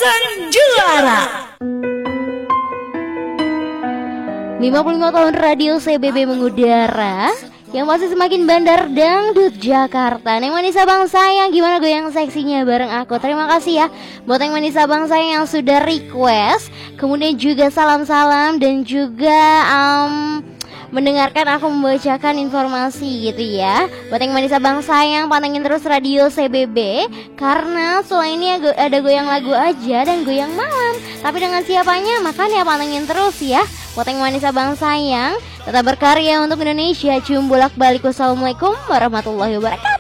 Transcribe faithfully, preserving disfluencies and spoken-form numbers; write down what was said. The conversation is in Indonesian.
Sang Juara. lima puluh lima tahun radio C B B mengudara, yang masih semakin bandar dangdut Jakarta. Neng Manisa Bang Sayang, gimana goyang seksinya bareng aku? Terima kasih ya buat Neng Manisa Bang Sayang yang sudah request. Kemudian juga salam-salam dan juga um, mendengarkan aku membacakan informasi gitu ya. Buat Neng Manisa Bang Sayang, pantengin terus radio C B B, karena selain ini ada goyang lagu aja dan goyang malam. Tapi dengan siapanya, makanya pantengin terus ya. Buat Neng Manisa Bang Sayang, tetap berkarya untuk Indonesia. Cium bolak balik. Wassalamualaikum warahmatullahi wabarakatuh.